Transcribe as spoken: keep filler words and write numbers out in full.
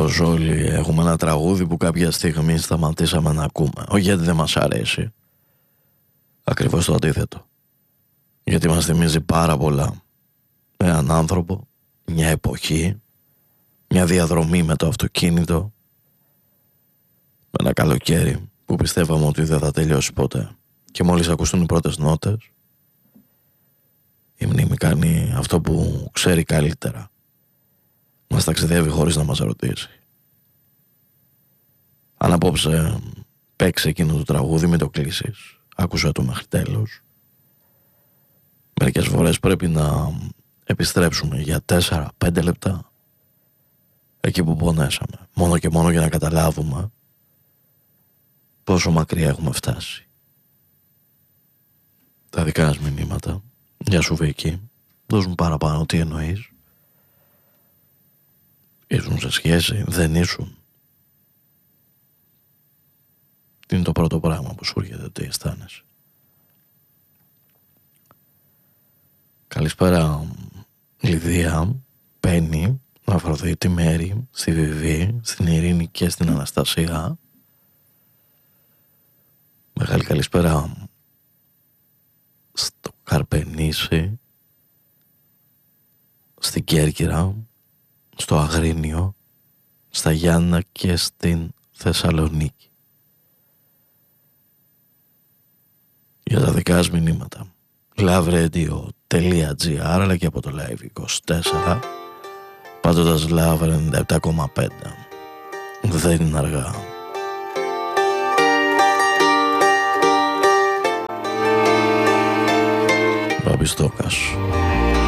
πως όλοι έχουμε ένα τραγούδι που κάποια στιγμή σταματήσαμε να ακούμε. Όχι γιατί δεν μας αρέσει. Ακριβώς το αντίθετο. Γιατί μας θυμίζει πάρα πολλά. Έναν άνθρωπο, μια εποχή, μια διαδρομή με το αυτοκίνητο, με ένα καλοκαίρι που πιστεύαμε ότι δεν θα τελειώσει ποτέ. Και μόλις ακουστούν οι πρώτες νότες, η μνήμη κάνει αυτό που ξέρει καλύτερα. Μας ταξιδεύει χωρίς να μας ρωτήσει. Αν απόψε παίξει εκείνο το τραγούδι, μην το κλείσεις. Άκουσα το μέχρι τέλος. Μερικές φορές πρέπει να επιστρέψουμε για τέσσερα πέντε λεπτά εκεί που πονέσαμε. Μόνο και μόνο για να καταλάβουμε πόσο μακριά έχουμε φτάσει. Τα δικά μας μηνύματα, για σου Βίκη, δώσουν παραπάνω τι εννοείς. Ήσουν σε σχέση, δεν ήσουν. Τι είναι το πρώτο πράγμα που σου έρχεται, τι αισθάνεσαι. Καλησπέρα Λιδία, Πέννη, Αφροδίτη, Μέρη, στη Βιβή, στην Ειρήνη και στην Αναστασία. Μεγάλη καλησπέρα στο Καρπενήσι, στην Κέρκυρα, στο Αγρίνιο, στα Γιάννα και στην Θεσσαλονίκη. Για τα δικά σας μηνύματα loveredio.gr αλλά και από το Live είκοσι τέσσερα, πάντοντας Love ενενήντα επτά κόμμα πέντε. Δεν είναι αργά. Μπαμπιστόκας.